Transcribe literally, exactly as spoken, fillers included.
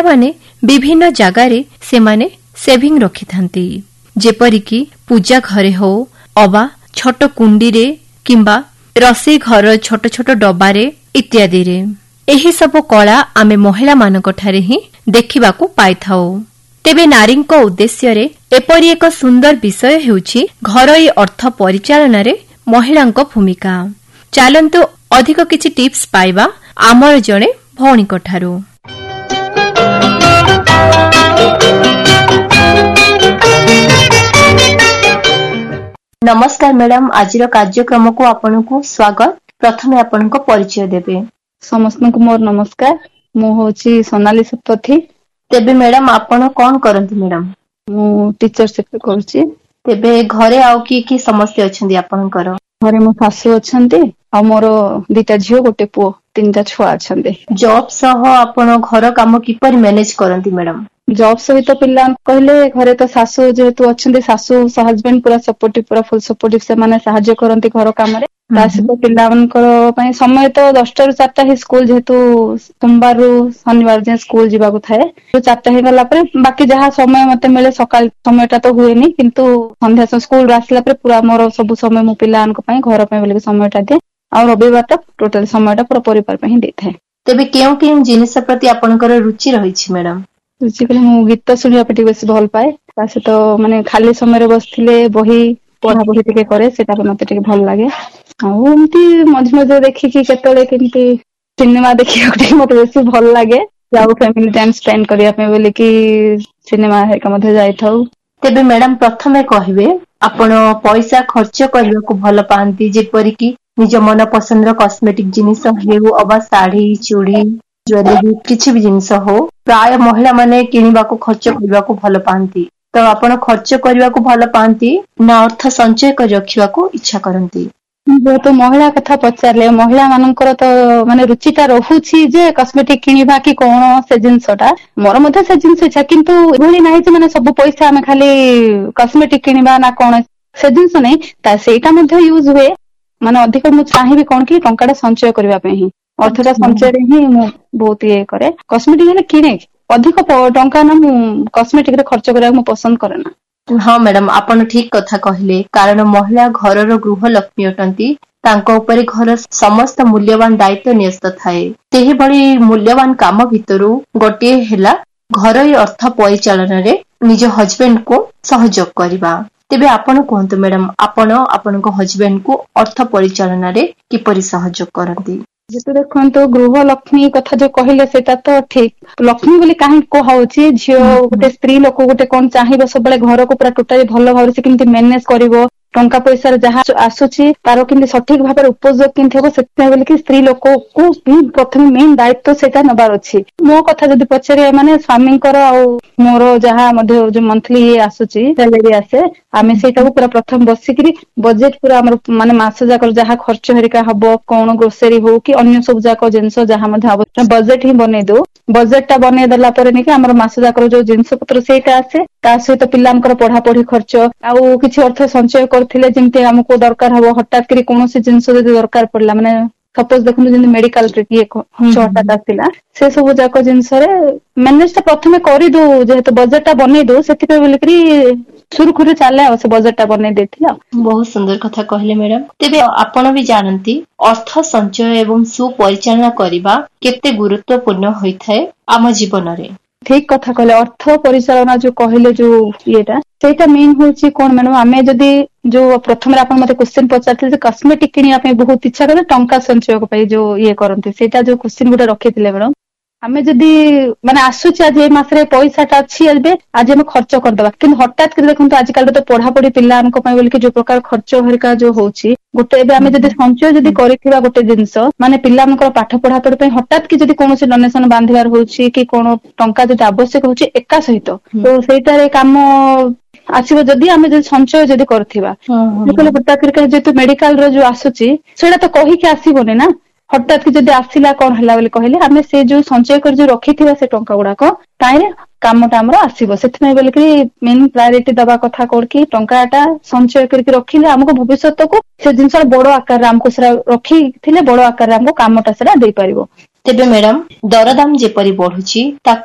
महिला माने विभिन्न जगार से माने सेविंग रखिथांती, जेपरिकी पूजा घरे हो अबा छोट कुंडी रे किंबा रसई घर छोट छोट डबारे इत्यादि रे। एही सब कला आमे महिला मानक ठारे ही देखिबाकू पाइथाओ। तेबे नारींको उद्देश्य रे एपरि एक सुंदर विषय हेउछि घरोई अर्थ परिचालन रे महिलांको भूमिका। चलंतु अधिक किछि टिप्स पाइबा आमर जणे भौणीको ठारू। नमस्कार मैडम, आजिर कार्यक्रम को आपनकु स्वागत। प्रथमे आपनको परिचय देबे। समस्त को मोर नमस्कार, मु होची सोनाली सतपथी। तेबे मैडम आपण कोन करंती मैडम? मु टीचरशिप करछि। तेबे घरे आउ की की समस्या अछंदी आपनकर? घरे मो सासू अछंती आ मोर दुटा झियो गोटे पुओ, तीनटा छुआ अछंती। जॉब सह आपण घर काम किपर मैनेज करंती मैडम? जॉब सहित तो पिला कहले घरे तो सासू जेहेतु अच्छे, सासू हजबैंड पूरा सपोर्टिव, पूरा फुल सपोर्टिव, से माने साहाଯ୍य करती घर काम रे। ता सहित पिला समय तो दसटा रु चारटा ही स्कूल, जेहेतु सोमवार रु शनिवार जे स्कूल जीवाकू थाए, चारटा ही गला पर बाकी जहाँ समय मते मिले सकाल समयटा तो हुएनी, किंतु संध्या स्कूल आसला पर पूरा मोर सब समय मो पिला घर पे समयटा दिए आ रविवार टा टोटल समयटा पूरा परिवार पे ही देଥାଏ। तेबे केउ केउ जिनिस प्रति आपनकर रुचि रहिछि मैडम? रुचि कहले मु गीत सुनिया पे बेसी भल पाए। ता सहित माने खाली समय बसथिले बही पढ़ा पढ़ी टिके करे, सेटा मते टिके भल लागे। आउ एमती मझ मझ देखि कि केतले केमती सिनेमा देखिया टिके मते बेसी भल लागे। जाऊ फैमिली टाइम स्पेंड करिया पे बोले कि सिनेमा हेका मध्ये जाई थाउ। तेबे मैडम प्रथमे कहिबे आपण पैसा खर्च करबा को भल पांती, जेपरि कि निज मन पसंद कॉस्मेटिक जिनिस हेउ अबा साड़ी चूड़ी ज्वेलरी किछि भी जिनिस हो, प्राय महिला माने किनिबा को खर्च करबा को भल पांती। तो आपण खर्च करबा को भल पांती ना अर्थ संचय कर रखिबा को इच्छा करंती? जेहेतु महिला कथा पचारे, महिला मानकर तो माने रुचिटा रहुछि जे कॉस्मेटिक किनिबा कि कोन से जिंसटा, मोर मध्ये से जिंस इच्छा, किंतु एभली नाही जे माने सब पैसा हमें खाली कॉस्मेटिक किनिबा ना कोन से जिंस नै, ता सेटा मध्ये यूज हुए। माने अधिक मु चाहिबी कोन कि टंकाटा संचय करबा पे ही, अर्थटा संचय रे ही मु बहुत ये करे। कॉस्मेटिक हेले किने अधिक टंका ना मु कॉस्मेटिक रे खर्च करबा मु पसंद करे ना। हाँ मैडम, आपण ठीक कथा कहले, कारण महिला घरर गृह लक्ष्मी अटंती, तांको ऊपर घर समस्त मूल्यवान दायित्व न्यस्त थाए। तेही बड़ी मूल्यवान काम भितरु गोटे हेला घरोई अर्थ परिचालन रे निज हजबैंड को सहयोग करबा। तेबे आपण कहंतु मैडम, आपण आपनको हजबैंड को अर्थ परिचालन रे किपरि सहयोग करंती? जेतु देखंतु गृह लक्ष्मी कथा जो कहिले सेटा तो ठीक, लक्ष्मी बोली काहे कहउछि, झियो गोटे स्त्री लोक गोटे कोन चाहिबो सबले घर को पूरा टोटली भलो भाबरे से किंती मैनेज करिवो, टंका पैसा जहाँ आसुछि तारो किंती सठिक भाबरे उपयोग किंती हेबो, सेटा बोली कि स्त्री लोक को प्रथम मेन दायित्व सेटा नबार अछि। मो कथा जदि पछरे माने स्वामींकर आ मोर जहाँ मध्ये जो मंथली ये आसुछि सैलरी आसे, आमे सेटा को पूरा प्रथम बसिकरी बजेट पूरा हमर माने मास जाकर जहाँ खर्च हेरिका हबो, कोन ग्रोसरी हो कि अन्य सब जाक जिनस जहाँ मध्ये आवश्यक बजेट ही बनै दो। बजेटटा बनै देला परे नि कि हमर मास जाकर जो जिनस पत्र सेटा आसे, ता सहित पिलांकर पढ़ा पढ़ी खर्च आउ किछि अर्थ संचय करथिले, जेमते हमको दरकार हबो हठात करी कोनोसी जिनस जदि दरकार पड़ला, माने सपोज देखु जे मेडिकल रे कि छटा आसिला, से सब जाक जिनस रे मैनेज ता प्रथमे करि दो, जेहेतु बजेटटा बनै दो, सेति पे बोली करी सुरखुरे चाले आ से बजेटटा बनै देथिला। बहुत सुंदर कथा कहले मैडम। तेबे आपण भी जानंती अर्थ संचय एवं सुपरिचालना करिबा केते गुरुत्वपूर्ण होइथाय आम जीवन रे? ठीक कथा कहले, अर्थ परिचालना जो कहले जो येटा सेटा मेन होछि कोन मैडम, आमे जदि जो प्रथम आपण मते क्वेश्चन पचारथिले जे कॉस्मेटिक किनिया पे बहुत इच्छा करे टंका संचय पे जो ये करंती, सेटा जो क्वेश्चन गुटे रखिथिले मैडम, आमे जदि माने आसुछि आज ए मासरे पैसाटा अछि एबे आज हम खर्च कर दबा, किंतु हठात के देखंतु आज काल तो पढ़ा पढ़ी पिलानको पय बोल के जो प्रकार खर्च हरिका जो होछि, गोटे एबे आमे जदि संचय जदि करिथिबा गोटे जिंस माने पिलानकर पाठ पढ़ा पढ़ी पय हठात कि जदि कोनोसी डोनेशन बांधिबार होछि कि कोन टंका जदि आवश्यक होछि एका सहित, तो सेटारे काम आसीबो जदि आमे जदि संचय जदि करथिबा। कहले हठात के जेतु मेडिकल रो जो आसुछि सेटा तो कहि के आसीबोनी ना, हठात कि जदि आसिला कोन हला बोली कहले आमे से जो संचय कर जो रखिथिबा से टंका गुडाको ताइरे कामटा हमरो आसीबो, सेथमे बोली कि मेन प्रायोरिटी दबा कथा कोड कि टंकाटा संचय करके रखिले हमको भविष्यत को से जिंस बड़ आकार हमको सेरा रखिथिले बड़ आकार हमको कामटा सेरा देई परिबो। तेबे मैडम दरदाम जेपरि बढ़ुछि ता